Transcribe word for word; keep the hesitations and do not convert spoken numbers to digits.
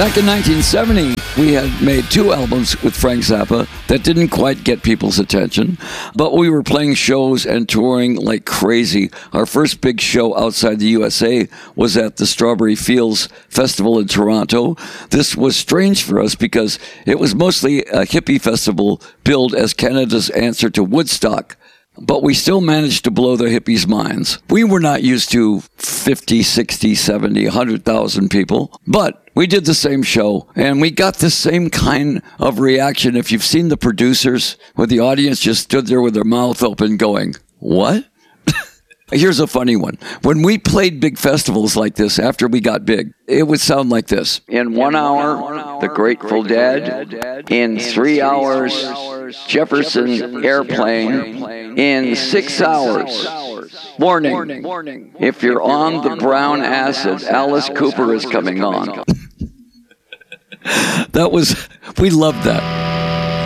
Back in nineteen seventy, we had made two albums with Frank Zappa that didn't quite get people's attention, but we were playing shows and touring like crazy. Our first big show outside the U S A was at the Strawberry Fields Festival in Toronto. This was strange for us because it was mostly a hippie festival billed as Canada's answer to Woodstock. But we still managed to blow the hippies' minds. We were not used to fifty, sixty, seventy, one hundred thousand people, but we did the same show, and we got the same kind of reaction. If you've seen The Producers, where the audience just stood there with their mouth open going, what? Here's a funny one. When we played big festivals like this after we got big, it would sound like this. In one hour, The Grateful Dead. In three hours, Jefferson Airplane. In six hours, warning, if you're on the brown acid, Alice Cooper is coming on. That was, we loved that.